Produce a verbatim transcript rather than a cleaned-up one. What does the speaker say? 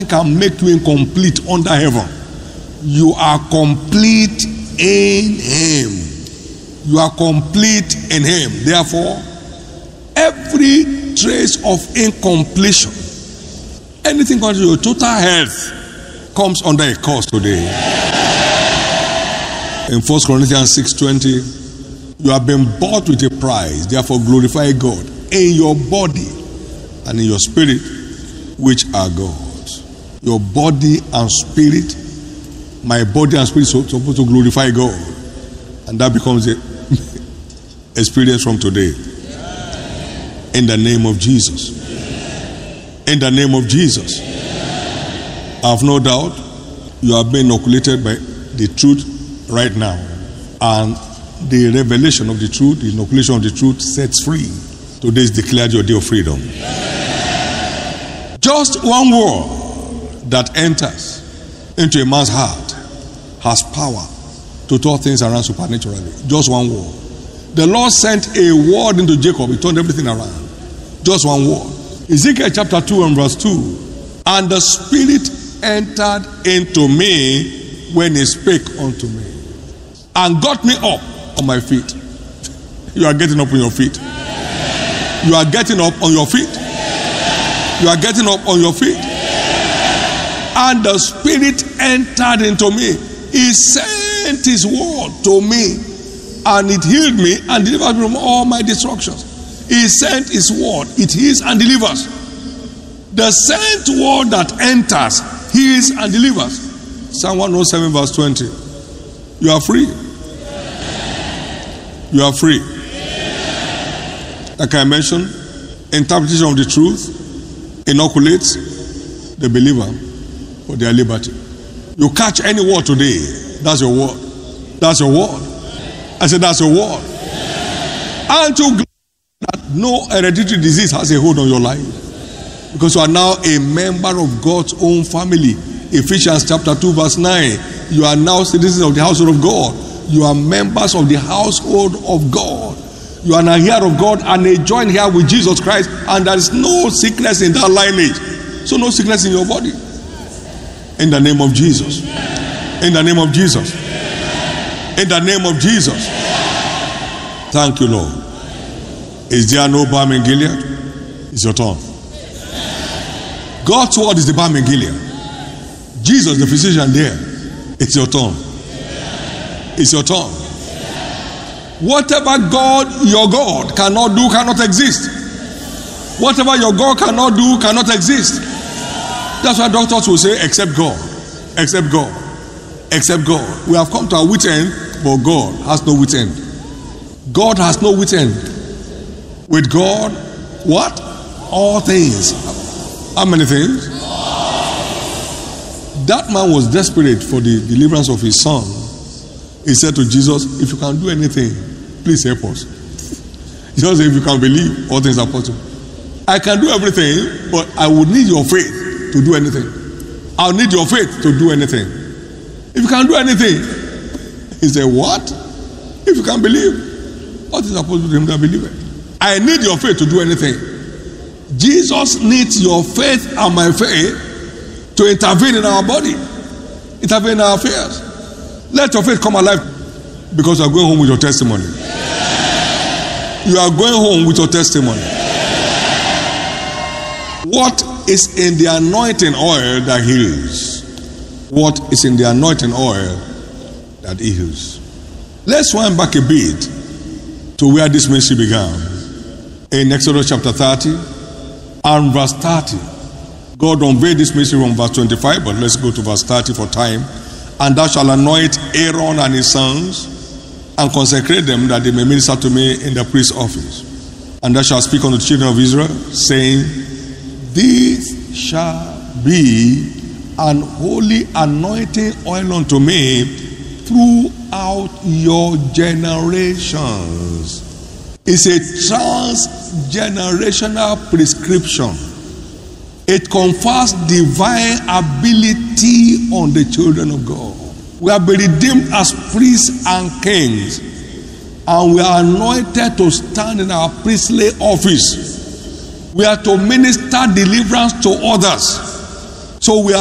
can make you incomplete under heaven. You are complete in Him. You are complete in Him. Therefore, every trace of incompletion, anything going to your total health, comes under a curse today. In First Corinthians six twenty, you have been bought with a price. Therefore, glorify God in your body and in your spirit, which are God's. Your body and spirit, my body and spirit are supposed to glorify God. And that becomes the experience from today. In the name of Jesus. In the name of Jesus. I have no doubt you have been inoculated by the truth right now. And the revelation of the truth, the inoculation of the truth sets free. Today is declared your day of freedom. Just one word that enters into a man's heart has power to turn things around supernaturally. Just one word. The Lord sent a word into Jacob. He turned everything around. Just one word. Ezekiel chapter two and verse two. And the Spirit entered into me when He spake unto me, and got me up on my feet. You are getting up on your feet. You are getting up on your feet. You are getting up on your feet. And the Spirit entered into me. He sent His word to me, and it healed me and delivered me from all my destructions. He sent His word. It heals and delivers. The sent word that enters heals and delivers. Psalm one oh seven verse twenty. You are free. You are free. Like I mentioned, interpretation of the truth inoculates the believer for their liberty. You catch any word today, that's your word. That's your word. I said that's your word. Aren't you glad that no hereditary disease has a hold on your life? Because you are now a member of God's own family. Ephesians chapter two verse nine. You are now citizens of the household of God. You are members of the household of God. You are now heir of God and a joint heir with Jesus Christ, and there is no sickness in that lineage. So no sickness in your body. In the name of Jesus. In the name of Jesus. In the name of Jesus. Thank you, Lord. Is there no balm in Gilead? It's your turn. God's word is the balm in Gilead. Jesus, the physician there. It's your turn. It's your turn. Whatever God, your God, cannot do, cannot exist. Whatever your God cannot do, cannot exist. That's why doctors will say, except God. Except God. Except God. We have come to our wit's end, but God has no wit's end. God has no wit's end. With God, what? All things. How many things? That man was desperate for the deliverance of his son. He said to Jesus, if you can do anything, please help us. Jesus said, if you can believe, all things are possible. I can do everything, but I would need your faith to do anything. I'll need your faith to do anything. If you can do anything, he said, what? If you can believe, all things are possible to him that believeth. I need your faith to do anything. Jesus needs your faith and my faith to intervene in our body, intervene in our affairs. Let your faith come alive, because you are going home with your testimony. You are going home with your testimony. What is in the anointing oil that heals? What is in the anointing oil that heals? Let's wind back a bit to where this ministry began. In Exodus chapter thirty and verse thirty. God unveiled this ministry from verse twenty-five, but let's go to verse thirty for time. And thou shalt anoint Aaron and his sons, and consecrate them, that they may minister to me in the priest's office. And thou shalt speak unto the children of Israel, saying, this shall be an holy anointing oil unto me throughout your generations. It's a transgenerational prescription. It confers divine ability on the children of God. We have been redeemed as priests and kings, and we are anointed to stand in our priestly office. We are to minister deliverance to others. So we